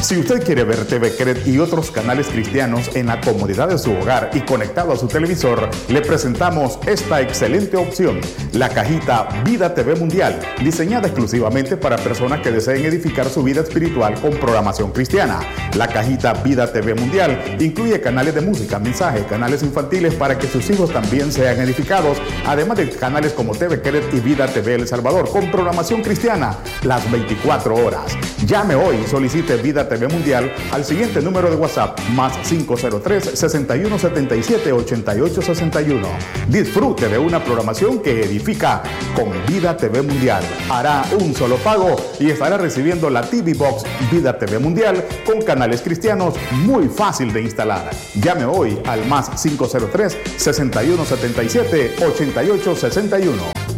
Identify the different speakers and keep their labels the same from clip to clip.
Speaker 1: Si usted quiere ver TV Cred y otros canales cristianos en la comodidad de su hogar y conectado a su televisor, le presentamos esta excelente opción, la cajita Vida TV Mundial, diseñada exclusivamente para personas que deseen edificar su vida espiritual con programación cristiana. La cajita Vida TV Mundial incluye canales de música, mensajes, canales infantiles para que sus hijos también sean edificados, además de canales como TV Cred y Vida TV El Salvador con programación cristiana las 24 horas. Llame hoy y solicite Vida TV Mundial al siguiente número de WhatsApp, más 503-6177-8861. Disfrute de una programación que edifica con Vida TV Mundial. Hará un solo pago y estará recibiendo la TV Box Vida TV Mundial con canales cristianos muy fácil de instalar. Llame hoy al más 503-6177-8861.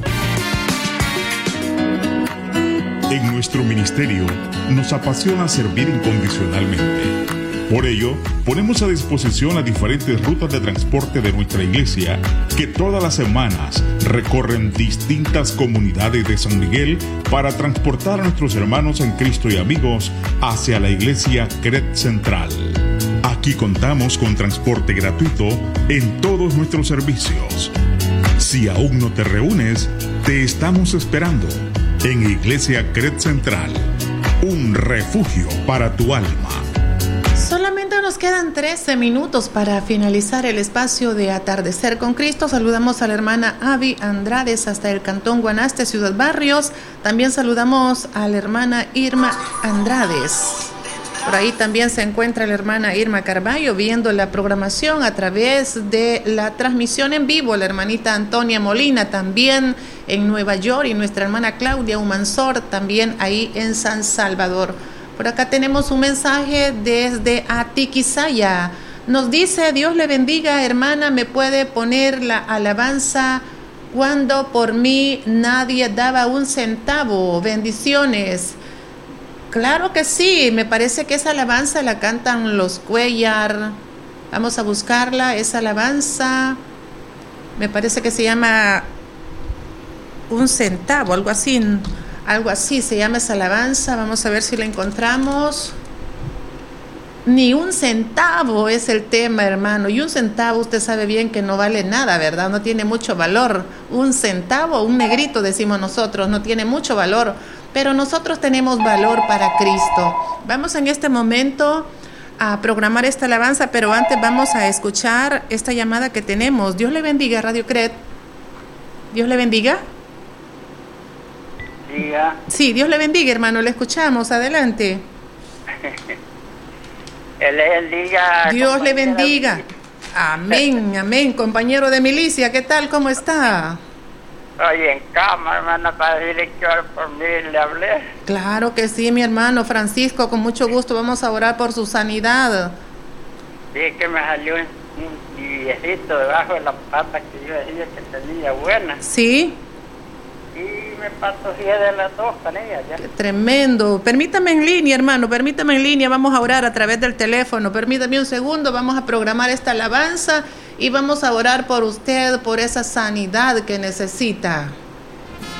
Speaker 2: En nuestro ministerio nos apasiona servir incondicionalmente. Por ello, ponemos a disposición las diferentes rutas de transporte de nuestra iglesia que todas las semanas recorren distintas comunidades de San Miguel para transportar a nuestros hermanos en Cristo y amigos hacia la iglesia Cred Central. Aquí contamos con transporte gratuito en todos nuestros servicios. Si aún no te reúnes, te estamos esperando en Iglesia Cred Central, un refugio para tu alma.
Speaker 3: Solamente nos quedan 13 minutos para finalizar el espacio de Atardecer con Cristo. Saludamos a la hermana Avi Andrades hasta el Cantón Guanaste, Ciudad Barrios. También saludamos a la hermana Irma Andrades. Por ahí también se encuentra la hermana Irma Carballo viendo la programación a través de la transmisión en vivo. La hermanita Antonia Molina también en Nueva York y nuestra hermana Claudia Humansor también ahí en San Salvador. Por acá tenemos un mensaje desde Atiquizaya. Nos dice: Dios le bendiga, hermana, ¿me puede poner la alabanza cuando por mí nadie daba un centavo? Bendiciones. Claro que sí, me parece que esa alabanza la cantan los Cuellar. Vamos a buscarla, esa alabanza. Me parece que se llama Un Centavo, algo así se llama esa alabanza. Vamos a ver si la encontramos. Ni un centavo es el tema, hermano. Y un centavo usted sabe bien que no vale nada, ¿verdad? No tiene mucho valor. Un centavo, un negrito decimos nosotros, no tiene mucho valor. Pero nosotros tenemos valor para Cristo. Vamos en este momento a programar esta alabanza, pero antes vamos a escuchar esta llamada que tenemos. Dios le bendiga, Radio Cred. Dios le bendiga.
Speaker 4: Diga.
Speaker 3: Sí, Dios le bendiga, hermano. Le escuchamos. Adelante.
Speaker 4: Él le bendiga.
Speaker 3: Dios le bendiga. Amén, amén. Compañero de milicia, ¿qué tal? ¿Cómo está?
Speaker 4: Estoy en cama, hermana, para decirle que ore por mí, le hablé.
Speaker 3: Claro que sí, mi hermano Francisco, con mucho gusto vamos a orar por su sanidad.
Speaker 4: Sí, que me salió un viejito debajo de la pata que yo decía que tenía buena.
Speaker 3: Sí.
Speaker 4: Y me patogía de las dos con ella ya.
Speaker 3: Qué tremendo. Permítame en línea, hermano, permítame en línea, vamos a orar a través del teléfono. Permítame un segundo, vamos a programar esta alabanza y vamos a orar por usted, por esa sanidad que necesita.